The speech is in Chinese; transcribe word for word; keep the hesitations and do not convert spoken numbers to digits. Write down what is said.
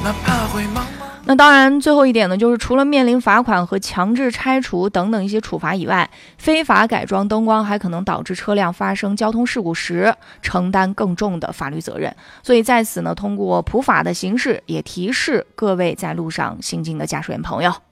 哪怕会茫茫。 那当然，最后一点呢，就是除了面临罚款和强制拆除等等一些处罚以外，非法改装灯光还可能导致车辆发生交通事故时承担更重的法律责任。所以在此呢，通过普法的形式，也提示各位在路上行进的驾驶员朋友。